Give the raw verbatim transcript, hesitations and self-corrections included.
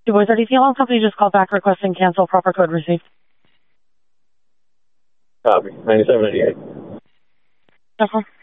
Du Bois R D C Alarm Company just called back requesting cancel, proper code received. Copy. ninety-seven eighty-eight. No problem.